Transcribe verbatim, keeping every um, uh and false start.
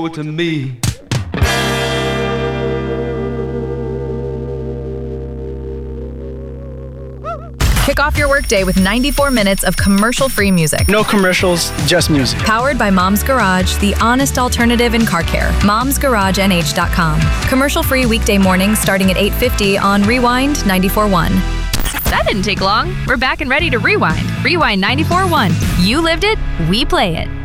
show it to me. Kick off your workday with ninety-four minutes of commercial-free music. No commercials, just music. Powered by Mom's Garage, the honest alternative in car care. moms garage n h dot com. Commercial-free weekday mornings starting at eight fifty on Rewind ninety-four point one. That didn't take long. We're back and ready to rewind. Rewind ninety-four point one. You lived it, we play it.